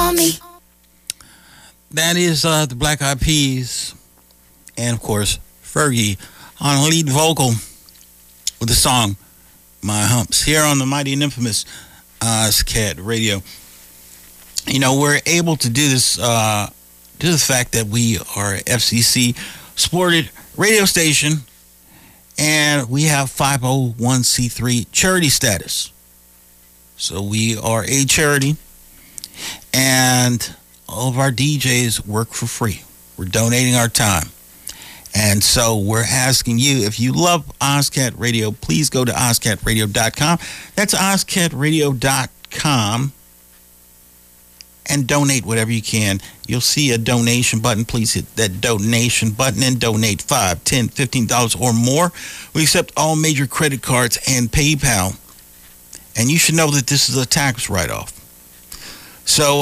on me. That is the Black Eyed Peas, and of course Fergie on lead vocal with the song "My Humps" here on the mighty and infamous OzCat Radio. You know, we're able to do this due to the fact that we are a FCC supported radio station, and we have 501c3 charity status. So we are a charity, and all of our DJs work for free. We're donating our time. And so we're asking you, if you love OzCat Radio, please go to OzCatRadio.com. That's OzCatRadio.com. And donate whatever you can. You'll see a donation button. Please hit that donation button and donate $5, $10, $15 or more. We accept all major credit cards and PayPal. And you should know that this is a tax write-off. So,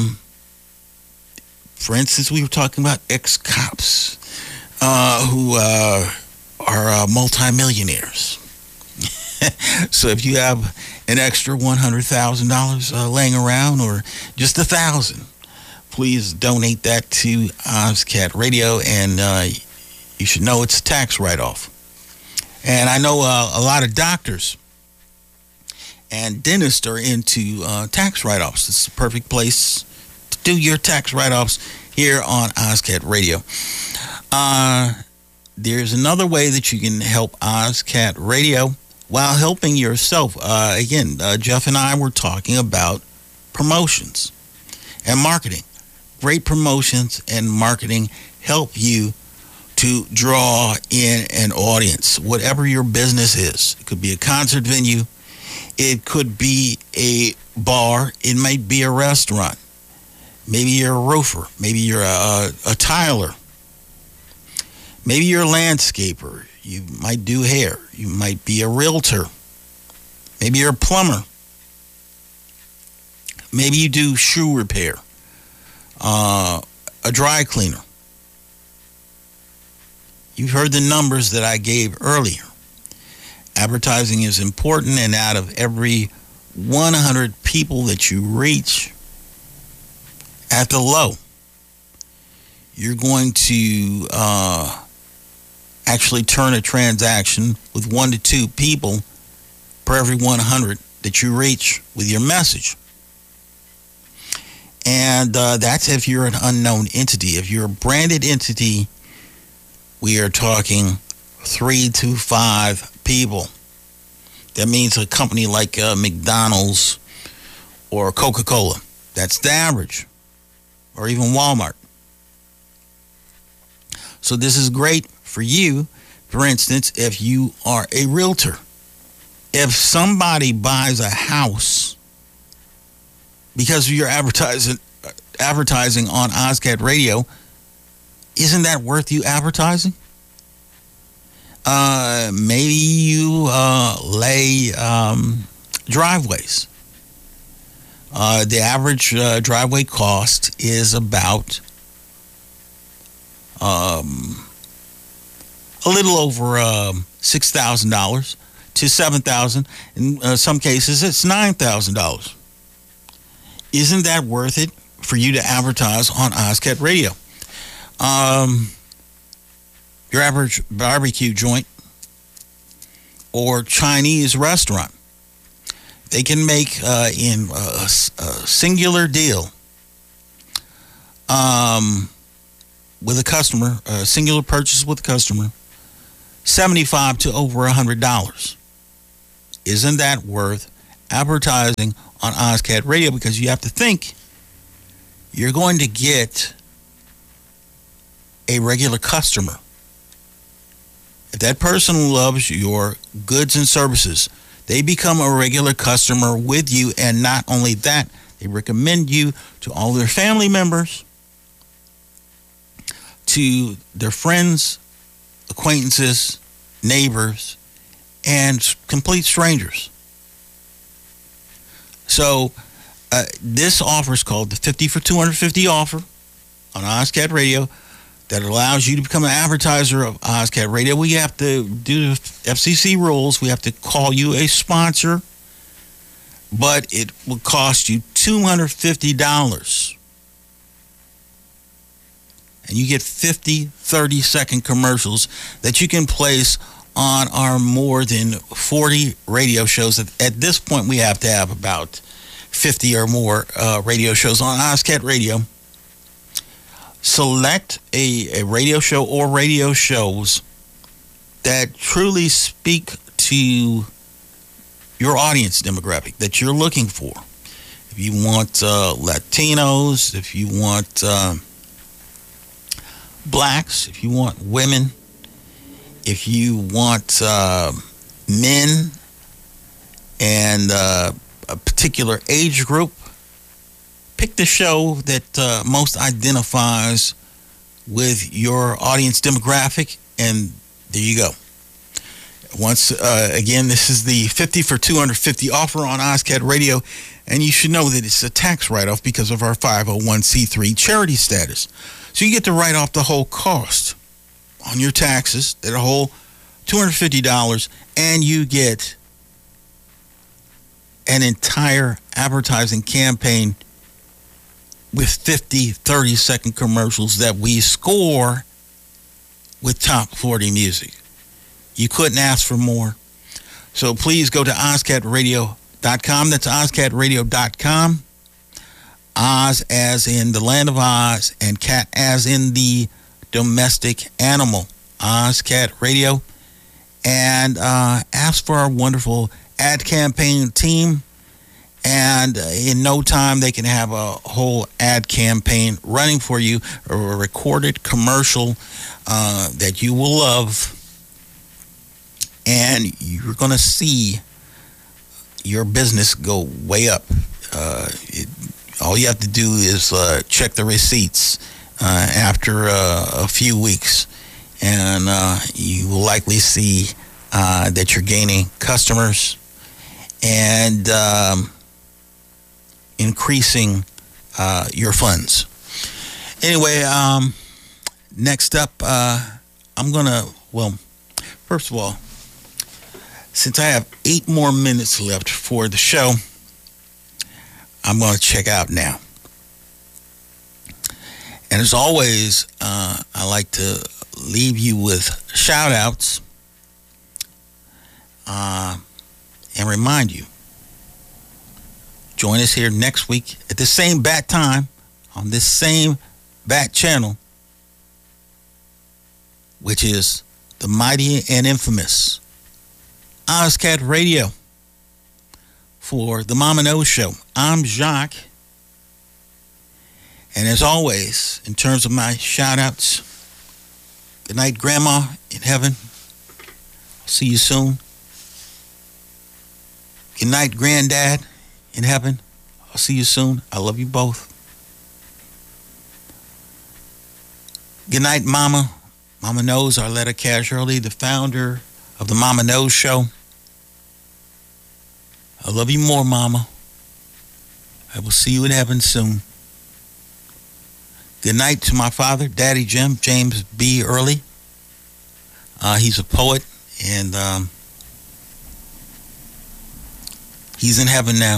for instance, we were talking about ex-cops who are multimillionaires. So if you have an extra $100,000 laying around, or just $1,000, please donate that to OzCat Radio, and you should know it's a tax write-off. And I know a lot of doctors and dentists are into tax write-offs. It's the perfect place to do your tax write-offs here on OzCat Radio. There's another way that you can help OzCat Radio while helping yourself. Again, Jeff and I were talking about promotions and marketing. Great promotions and marketing help you to draw in an audience, whatever your business is. It could be a concert venue. It could be a bar. It might be a restaurant. Maybe you're a roofer. Maybe you're a tiler. Maybe you're a landscaper. You might do hair. You might be a realtor. Maybe you're a plumber. Maybe you do shoe repair. A dry cleaner. You've heard the numbers that I gave earlier. Advertising is important, and out of every 100 people that you reach at the low, you're going to actually turn a transaction with 1 to 2 people per every 100 that you reach with your message. And that's if you're an unknown entity. If you're a branded entity, we are talking 3 to 5 people. That means a company like McDonald's or Coca-Cola. That's the average. Or even Walmart. So this is great for you. For instance, if you are a realtor. If somebody buys a house because of your advertising on OzCat Radio, isn't that worth you advertising? Maybe you lay driveways. The average driveway cost is about a little over $6,000 to $7,000. In some cases, it's $9,000. Isn't that worth it for you to advertise on OzCat Radio? Your average barbecue joint or Chinese restaurant, they can make in a singular deal with a customer, a singular purchase with a customer, $75 to over $100. Isn't that worth advertising on OzCat Radio? Because you have to think you're going to get a regular customer. If that person loves your goods and services, they become a regular customer with you, and not only that, they recommend you to all their family members, to their friends, acquaintances, neighbors, and complete strangers. So this offer is called the 50 for 250 offer on OzCat Radio that allows you to become an advertiser of OzCat Radio. We have to do the FCC rules. We have to call you a sponsor, but it will cost you $250 and you get 50 30-second commercials that you can place on our more than 40 radio shows. At this point, we have to have about 50 or more radio shows on Ozcat Radio. Select a radio show or radio shows that truly speak to your audience demographic that you're looking for. If you want Latinos, if you want blacks, if you want women, if you want men and a particular age group, pick the show that most identifies with your audience demographic, and there you go. Once again, this is the 50 for 250 offer on Ozcat Radio, and you should know that it's a tax write-off because of our 501c3 charity status. So you get to write off the whole cost on your taxes, that whole $250, and you get an entire advertising campaign with 50 30-second commercials that we score with top 40 music. You couldn't ask for more. So please go to OzCatRadio.com. That's OzCatRadio.com. Oz as in the land of Oz, and cat as in the domestic animal. Ozcat Radio. And ask for our wonderful ad campaign team. And in no time, they can have a whole ad campaign running for you, a recorded commercial that you will love. And you're going to see your business go way up. All you have to do is check the receipts after a few weeks, and you will likely see that you're gaining customers and increasing your funds. Anyway, next up, I'm going to, first of all, since I have 8 more minutes left for the show, I'm going to check out now. And as always, I like to leave you with shout-outs and remind you, join us here next week at the same bat time on this same bat channel, which is the mighty and infamous Ozcat Radio. For the Mama Knows Show, I'm Jacques. And as always, in terms of my shout-outs, good night, Grandma in heaven. I'll see you soon. Good night, Granddad in heaven. I'll see you soon. I love you both. Good night, Mama. Mama Knows, Arletta Cash-Early, the founder of the Mama Knows Show. I love you more, Mama. I will see you in heaven soon. Good night to my father, Daddy Jim, James B. Early. He's a poet, and he's in heaven now.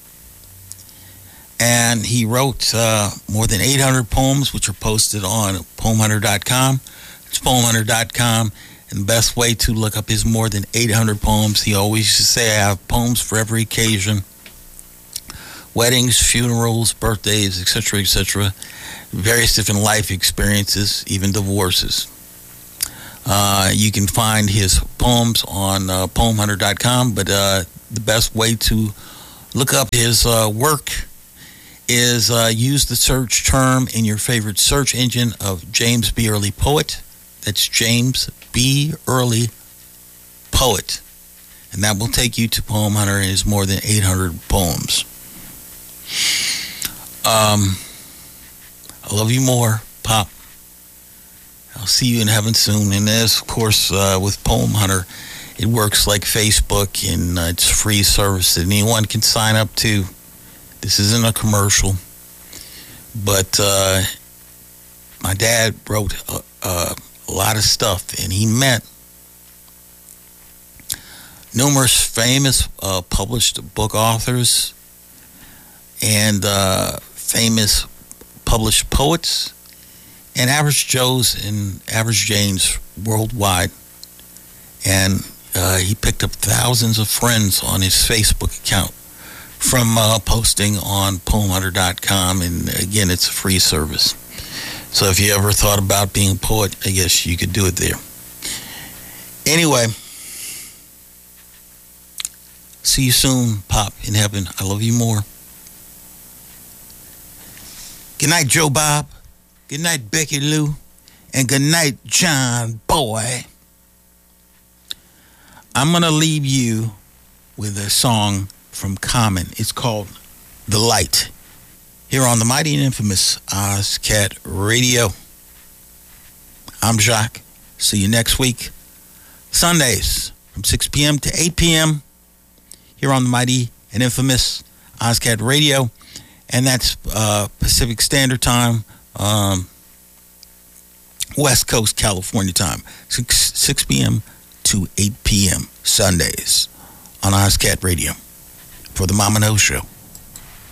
And he wrote more than 800 poems, which are posted on poemhunter.com. It's poemhunter.com. And the best way to look up his more than 800 poems, he always used to say, I have poems for every occasion. Weddings, funerals, birthdays, etc., etc. Various different life experiences, even divorces. You can find his poems on poemhunter.com, but the best way to look up his work is use the search term in your favorite search engine of James B. Early Poet. That's James B. Early Poet. And that will take you to Poem Hunter and his more than 800 poems. I love you more, Pop. I'll see you in heaven soon. And as, of course, with Poem Hunter, it works like Facebook, and it's a free service that anyone can sign up to. This isn't a commercial. But my dad wrote a lot of stuff, and he met numerous famous published book authors and famous published poets and Average Joes and Average Janes worldwide. And he picked up thousands of friends on his Facebook account from posting on poemhunter.com. And again, it's a free service. So if you ever thought about being a poet, I guess you could do it there. Anyway, see you soon, Pop, in heaven. I love you more. Good night, Joe Bob. Good night, Becky Lou. And good night, John Boy. I'm going to leave you with a song from Common. It's called The Light. Here on the mighty and infamous Ozcat Radio. I'm Jacques. See you next week. Sundays from 6 p.m. to 8 p.m. here on the mighty and infamous Ozcat Radio. And that's Pacific Standard Time, West Coast California time. 6 p.m. to 8 p.m. Sundays on Ozcat Radio for the Mama No Show.